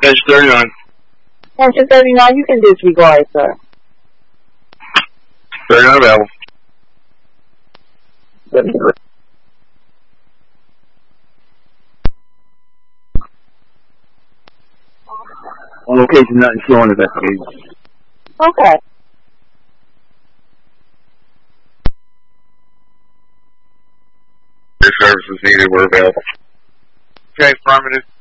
Engine 39. Engine 39, you can disregard, sir. 39 available. On location, nothing showing investigation. Okay. Your services needed were available. Okay, affirmative.